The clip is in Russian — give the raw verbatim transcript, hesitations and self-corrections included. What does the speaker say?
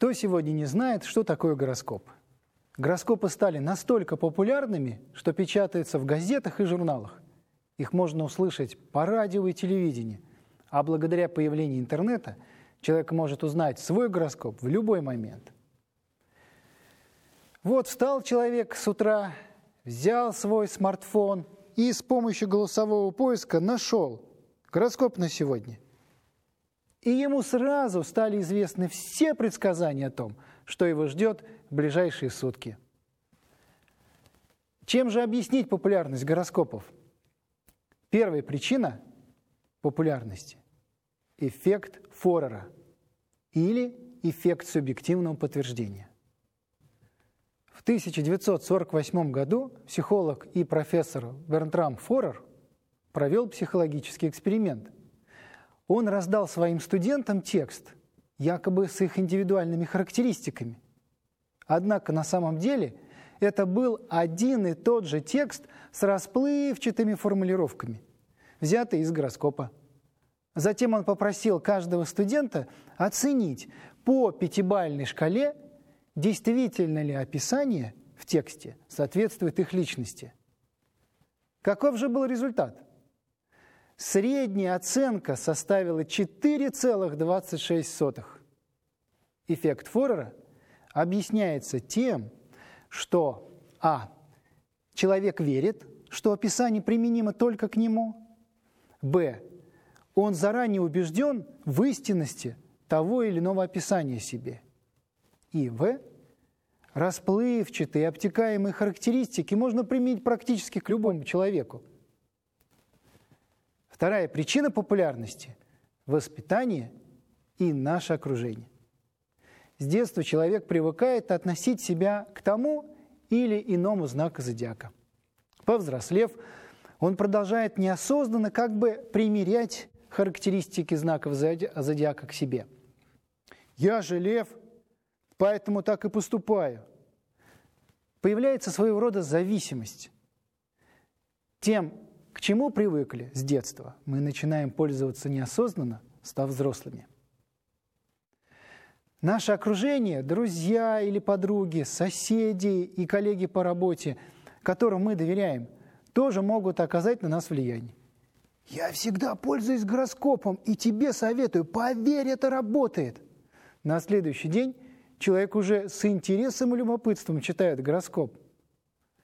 Кто сегодня не знает, что такое гороскоп? Гороскопы стали настолько популярными, что печатаются в газетах и журналах. Их можно услышать по радио и телевидению. А благодаря появлению интернета человек может узнать свой гороскоп в любой момент. Вот встал человек с утра, взял свой смартфон и с помощью голосового поиска нашел гороскоп на сегодня. И ему сразу стали известны все предсказания о том, что его ждет в ближайшие сутки. Чем же объяснить популярность гороскопов? Первая причина популярности – эффект Форера или эффект субъективного подтверждения. В тысяча девятьсот сорок восьмом году психолог и профессор Бертрам Форер провел психологический эксперимент. Он раздал своим студентам текст, якобы с их индивидуальными характеристиками. Однако на самом деле это был один и тот же текст с расплывчатыми формулировками, взятый из гороскопа. Затем он попросил каждого студента оценить по пятибалльной шкале, действительно ли описание в тексте соответствует их личности. Каков же был результат? Средняя оценка составила четыре целых двадцать шесть сотых. Эффект Форера объясняется тем, что а. человек верит, что описание применимо только к нему, б. он заранее убежден в истинности того или иного описания себе, и в. расплывчатые, обтекаемые характеристики можно применить практически к любому человеку. Вторая причина популярности – воспитание и наше окружение. С детства человек привыкает относить себя к тому или иному знаку зодиака. Повзрослев, он продолжает неосознанно как бы примерять характеристики знаков зодиака к себе. «Я же лев, поэтому так и поступаю». Появляется своего рода зависимость. Тем, к чему привыкли с детства, мы начинаем пользоваться неосознанно, став взрослыми. Наше окружение, друзья или подруги, соседи и коллеги по работе, которым мы доверяем, тоже могут оказать на нас влияние. «Я всегда пользуюсь гороскопом и тебе советую, поверь, это работает». На следующий день человек уже с интересом и любопытством читает гороскоп.